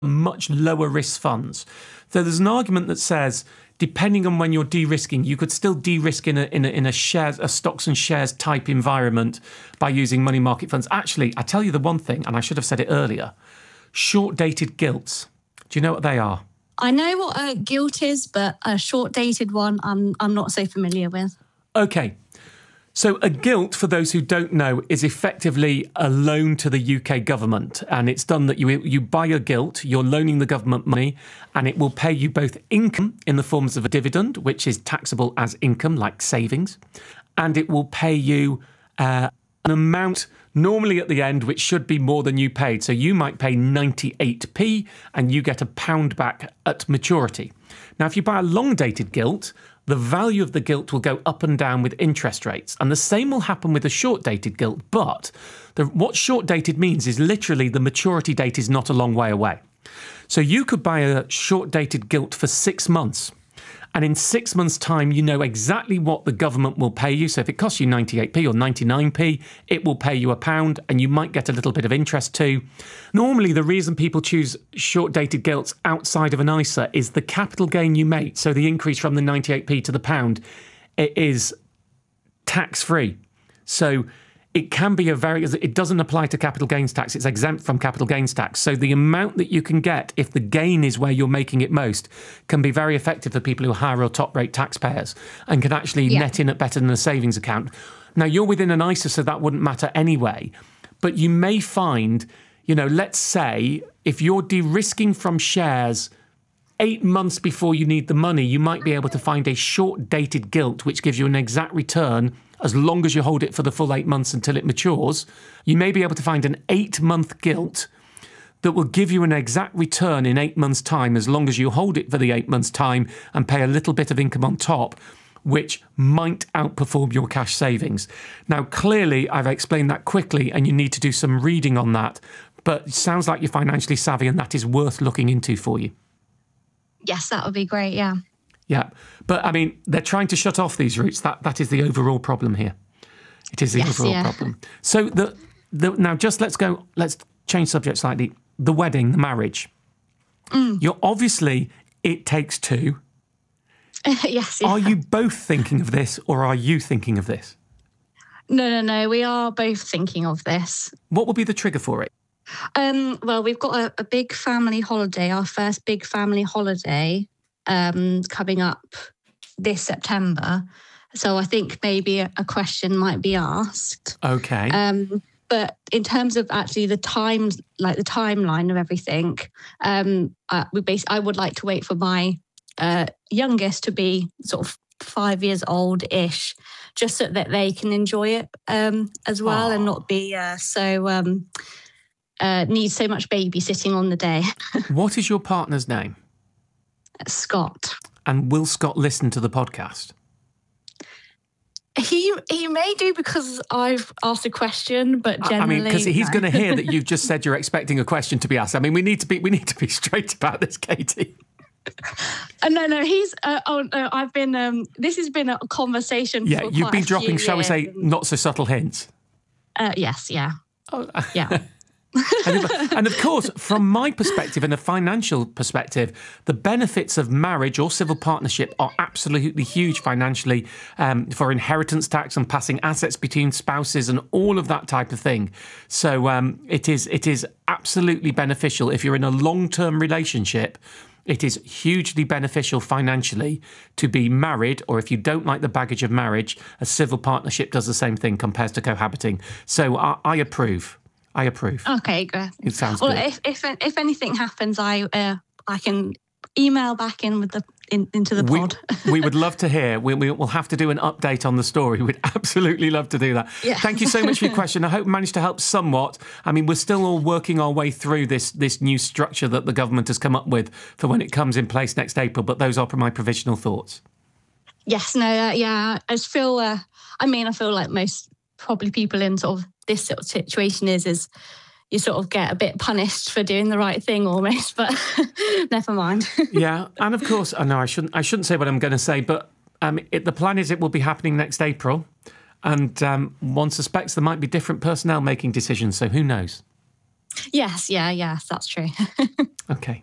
much lower risk funds. So there's an argument that says, depending on when you're de-risking, you could still de-risk in a stocks and shares type environment by using money market funds. Actually, I tell you the one thing, and I should have said it earlier, short-dated gilts. Do you know what they are? I know what a gilt is, but a short-dated one I'm not so familiar with. Okay. So a gilt, for those who don't know, is effectively a loan to the UK government. And it's done that you buy a gilt, you're loaning the government money, and it will pay you both income in the forms of a dividend, which is taxable as income, like savings, and it will pay you an amount normally at the end, which should be more than you paid. So you might pay 98p and you get £1 back at maturity. Now, if you buy a long-dated gilt, the value of the gilt will go up and down with interest rates. And the same will happen with a short-dated gilt. But what short-dated means is literally the maturity date is not a long way away. So you could buy a short-dated gilt for 6 months. And in 6 months' time, you know exactly what the government will pay you. So if it costs you 98p or 99p, it will pay you £1 and you might get a little bit of interest too. Normally, the reason people choose short-dated gilts outside of an ISA is the capital gain you make. So the increase from the 98p to the pound, it is tax-free. So it can be it doesn't apply to capital gains tax. It's exempt from capital gains tax. So the amount that you can get, if the gain is where you're making it most, can be very effective for people who are higher or top rate taxpayers and can actually net in at better than a savings account. Now, you're within an ISA, so that wouldn't matter anyway. But you may find, let's say if you're de-risking from shares 8 months before you need the money, you might be able to find a short-dated gilt which gives you an exact return as long as you hold it for the full 8 months until it matures. You may be able to find an 8-month gilt that will give you an exact return in 8 months' time as long as you hold it for the 8 months' time and pay a little bit of income on top, which might outperform your cash savings. Now, clearly, I've explained that quickly and you need to do some reading on that, but it sounds like you're financially savvy and that is worth looking into for you. Yes, that would be great, yeah. Yeah, but I mean, they're trying to shut off these routes. That is the overall problem here. It is the overall problem. So now just let's change subject slightly. The wedding, the marriage. You're obviously, it takes two. Yes. Yeah. Are you both thinking of this or are you thinking of this? No. We are both thinking of this. What will be the trigger for it? Well, we've got a big family holiday, our first big family holiday, coming up this September. So I think maybe a question might be asked. Okay. But in terms of actually the timeline of everything, I would like to wait for my youngest to be sort of 5 years old-ish, just so that they can enjoy it as well. Aww. And not be need so much babysitting on the day. What is your partner's name? Scott. And will Scott listen to the podcast? He may do because I've asked a question, but generally, because he's going to hear that you've just said you're expecting a question to be asked. I mean, we need to be straight about this, Katie. No. He's. I've been. This has been a conversation. Yeah, for you've quite been a dropping, few shall we years. say, not so subtle hints. Yes. Yeah. Oh. Yeah. And of course, from my perspective and a financial perspective, the benefits of marriage or civil partnership are absolutely huge financially for inheritance tax and passing assets between spouses and all of that type of thing. So it is absolutely beneficial if you're in a long-term relationship. It is hugely beneficial financially to be married, or if you don't like the baggage of marriage, a civil partnership does the same thing compared to cohabiting. So I approve. Okay, good. It sounds good. Well, if anything happens, I can email back in with into the pod. We would love to hear. We'll have to do an update on the story. We'd absolutely love to do that. Yeah. Thank you so much for your question. I hope it managed to help somewhat. I mean, we're still all working our way through this new structure that the government has come up with for when it comes in place next April. But those are my provisional thoughts. Yes. No. Yeah. I just feel. I feel like most probably people in sort of this sort of situation is you sort of get a bit punished for doing the right thing almost, but never mind. Yeah, and of course, I know I shouldn't say what I'm going to say, but the plan is it will be happening next April, and one suspects there might be different personnel making decisions, so who knows? Yes, yes, that's true. Okay.